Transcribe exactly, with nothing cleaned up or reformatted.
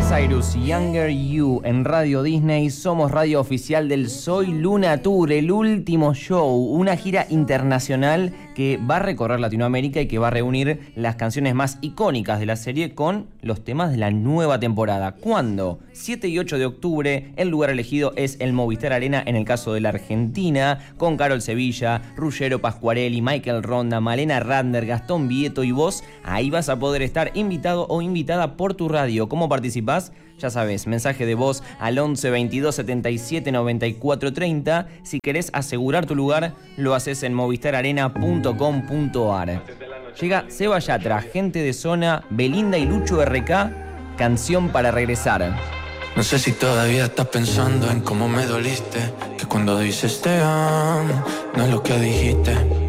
Cyrus, Younger You en Radio Disney. Somos radio oficial del Soy Luna Tour, el último show, una gira internacional que va a recorrer Latinoamérica y que va a reunir las canciones más icónicas de la serie con los temas de la nueva temporada. ¿Cuándo? siete y ocho de octubre. El lugar elegido es el Movistar Arena en el caso de la Argentina, con Carol Sevilla, Ruggero Pascuarelli, Michael Ronda, Malena Radner, Gastón Vieto y vos. Ahí vas a poder estar invitado o invitada por tu radio. ¿Cómo participás? Ya sabes, mensaje de voz al once veintidós setenta y siete noventa y cuatro treinta. Si querés asegurar tu lugar, lo haces en movistar arena punto com punto ar. Llega Seba Yatra, Gente de Zona, Belinda y Lucho R K, Canción para Regresar. No sé si todavía estás pensando en cómo me doliste, que cuando dices te amo, no es lo que dijiste.